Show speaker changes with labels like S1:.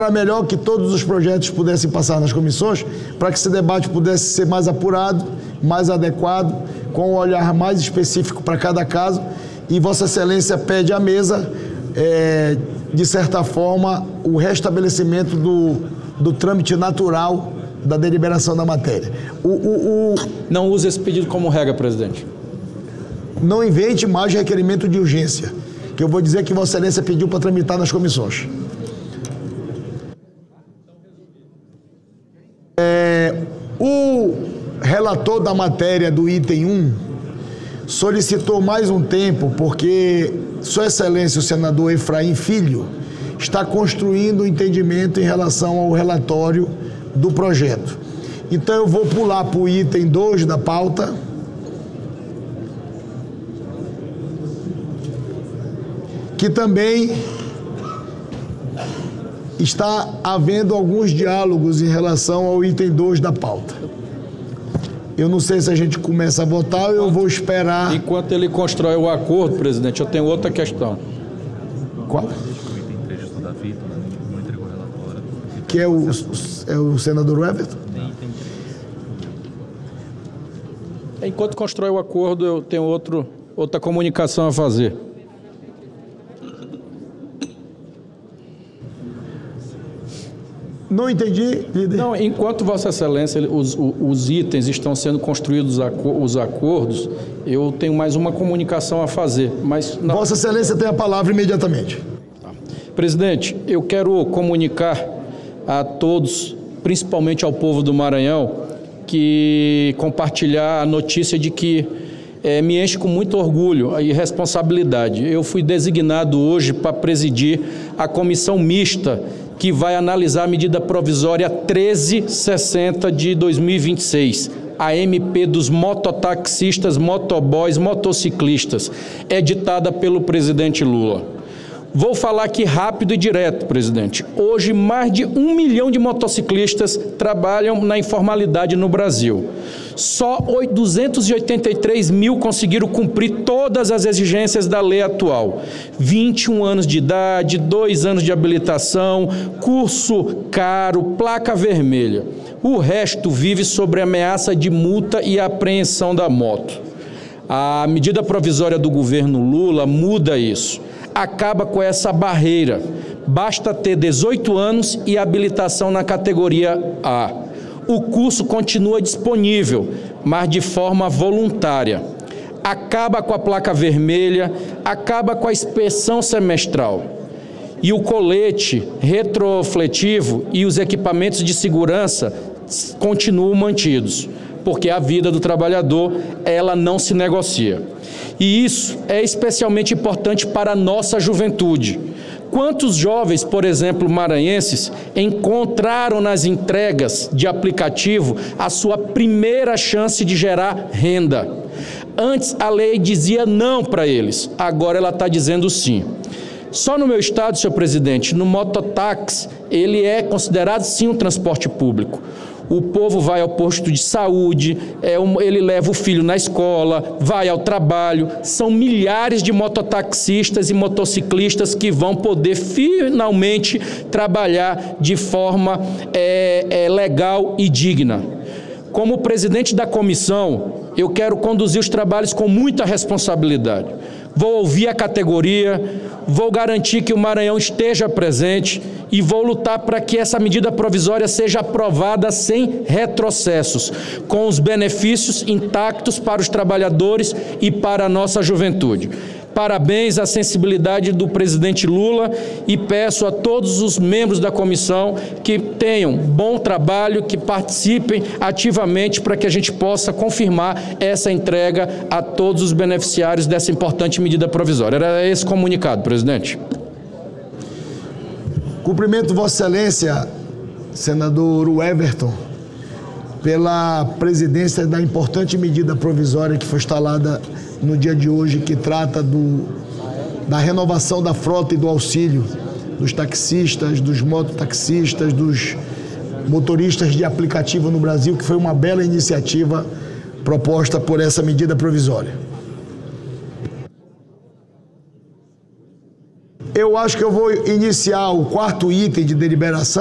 S1: Era melhor que todos os projetos pudessem passar nas comissões para que esse debate pudesse ser mais apurado, mais adequado, com um olhar mais específico para cada caso. E Vossa Excelência pede à mesa, de certa forma, o restabelecimento do trâmite natural da deliberação da matéria.
S2: Não use esse pedido como regra, presidente.
S1: Não invente mais requerimento de urgência, que eu vou dizer que Vossa Excelência pediu para tramitar nas comissões. O relator da matéria do item 1 solicitou mais um tempo porque Sua Excelência o senador Efraim Filho está construindo um entendimento em relação ao relatório do projeto. Então eu vou pular para o item 2 da pauta, que também está havendo alguns diálogos em relação ao item 2 da pauta. Eu não sei se a gente começa a votar ou eu vou esperar...
S2: Enquanto ele constrói o acordo, presidente, eu tenho outra questão.
S1: Qual? Que é o senador Everton?
S2: Enquanto constrói o acordo, eu tenho outra comunicação a fazer.
S1: Não entendi, líder.
S2: Não, enquanto Vossa Excelência, os itens estão sendo construídos, os acordos, eu tenho mais uma comunicação a fazer. Mas não...
S1: Vossa Excelência tem a palavra imediatamente.
S2: Tá. Presidente, eu quero comunicar a todos, principalmente ao povo do Maranhão, que compartilhar a notícia de que me enche com muito orgulho e responsabilidade. Eu fui designado hoje para presidir a comissão mista que vai analisar a medida provisória 1360 de 2026, a MP dos mototaxistas, motoboys, motociclistas, editada pelo presidente Lula. Vou falar aqui rápido e direto, presidente. Hoje, mais de 1 milhão de motociclistas trabalham na informalidade no Brasil. Só 283 mil conseguiram cumprir todas as exigências da lei atual. 21 anos de idade, 2 anos de habilitação, curso caro, placa vermelha. O resto vive sob ameaça de multa e apreensão da moto. A medida provisória do governo Lula muda isso. Acaba com essa barreira. Basta ter 18 anos e habilitação na categoria A. O curso continua disponível, mas de forma voluntária. Acaba com a placa vermelha, acaba com a inspeção semestral. E o colete retrofletivo e os equipamentos de segurança continuam mantidos, porque a vida do trabalhador, ela não se negocia. E isso é especialmente importante para a nossa juventude. Quantos jovens, por exemplo, maranhenses, encontraram nas entregas de aplicativo a sua primeira chance de gerar renda? Antes a lei dizia não para eles, agora ela está dizendo sim. Só no meu estado, senhor presidente, no mototáxi, ele é considerado sim um transporte público. O povo vai ao posto de saúde, ele leva o filho na escola, vai ao trabalho. São milhares de mototaxistas e motociclistas que vão poder finalmente trabalhar de forma legal e digna. Como presidente da comissão, eu quero conduzir os trabalhos com muita responsabilidade. Vou ouvir a categoria, vou garantir que o Maranhão esteja presente e vou lutar para que essa medida provisória seja aprovada sem retrocessos, com os benefícios intactos para os trabalhadores e para a nossa juventude. Parabéns à sensibilidade do presidente Lula e peço a todos os membros da comissão que tenham bom trabalho, que participem ativamente para que a gente possa confirmar essa entrega a todos os beneficiários dessa importante medida provisória. Era esse comunicado, presidente.
S1: Cumprimento Vossa Excelência, senador Everton, pela presidência da importante medida provisória que foi instalada no dia de hoje, que trata da renovação da frota e do auxílio dos taxistas, dos mototaxistas, dos motoristas de aplicativo no Brasil, que foi uma bela iniciativa proposta por essa medida provisória. eu acho que eu vou iniciar o quarto item de deliberação.